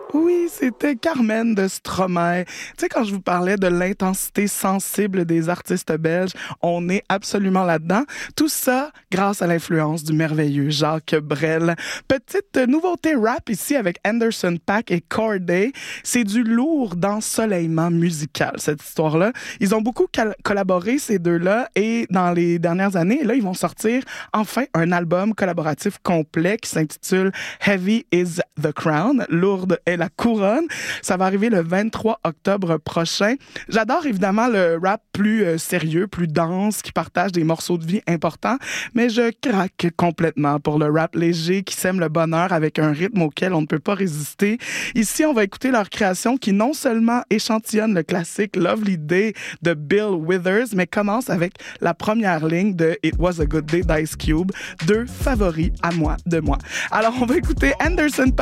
Oui, c'était Carmen de Stromae. Tu sais, quand je vous parlais de l'intensité sensible des artistes belges, on est absolument là-dedans. Tout ça grâce à l'influence du merveilleux Jacques Brel. Petite nouveauté rap ici avec Anderson .Paak et Corday. C'est du lourd d'ensoleillement musical, cette histoire-là. Ils ont beaucoup collaboré, ces deux-là, et dans les dernières années, là, ils vont sortir enfin un album collaboratif complet qui s'intitule Heavy is the Crown. Lourde est la couronne. Ça va arriver le 23 octobre prochain. J'adore évidemment le rap plus sérieux, plus dense, qui partage des morceaux de vie importants, mais je craque complètement pour le rap léger qui sème le bonheur avec un rythme auquel on ne peut pas résister. Ici, on va écouter leur création qui non seulement échantillonne le classique Lovely Day de Bill Withers, mais commence avec la première ligne de It Was a Good Day d'Ice Cube, deux favoris à moi de moi. Alors, on va écouter Anderson